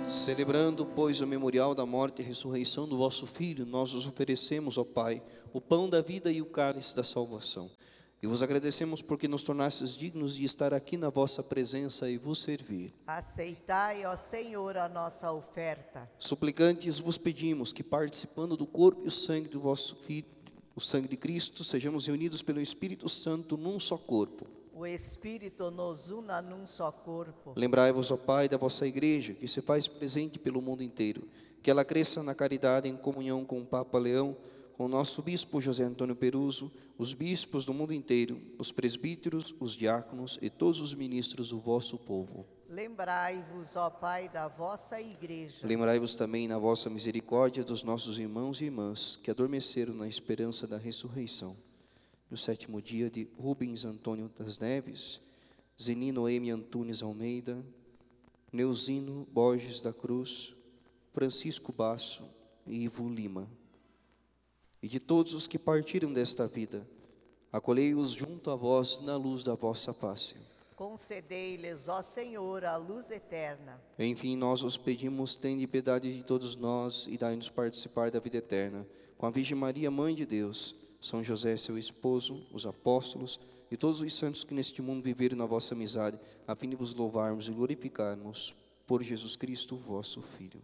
Celebrando, pois, o memorial da morte e ressurreição do vosso Filho, nós os oferecemos, ó Pai, o pão da vida e o cálice da salvação. E vos agradecemos porque nos tornastes dignos de estar aqui na vossa presença e vos servir. Aceitai, ó Senhor, a nossa oferta. Suplicantes vos pedimos que, participando do corpo e o sangue do vosso Filho, o sangue de Cristo, sejamos reunidos pelo Espírito Santo num só corpo. O Espírito nos una num só corpo. Lembrai-vos, ó Pai, da vossa Igreja, que se faz presente pelo mundo inteiro, que ela cresça na caridade em comunhão com o Papa Leão, com o nosso Bispo José Antônio Peruso, os bispos do mundo inteiro, os presbíteros, os diáconos e todos os ministros do vosso povo. Lembrai-vos, ó Pai, da vossa Igreja. Lembrai-vos também na vossa misericórdia dos nossos irmãos e irmãs, que adormeceram na esperança da ressurreição. No 7º dia de Rubens Antônio das Neves, Zeni Noemi Antunes Almeida, Neuzino Borges da Cruz, Francisco Basso e Ivo Lima. E de todos os que partiram desta vida, acolhei-os junto a vós na luz da vossa face. Concedei-lhes, ó Senhor, a luz eterna. Enfim, nós os pedimos, tende piedade de todos nós e dai-nos participar da vida eterna. Com a Virgem Maria, Mãe de Deus, São José, seu esposo, os apóstolos e todos os santos que neste mundo viveram na vossa amizade, a fim de vos louvarmos e glorificarmos por Jesus Cristo, vosso Filho.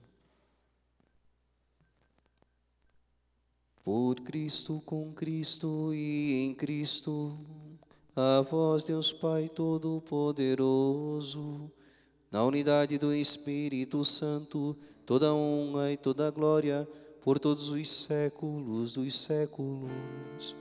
Por Cristo, com Cristo e em Cristo, a vós, Deus Pai Todo-Poderoso, na unidade do Espírito Santo, toda honra e toda glória, por todos os séculos dos séculos.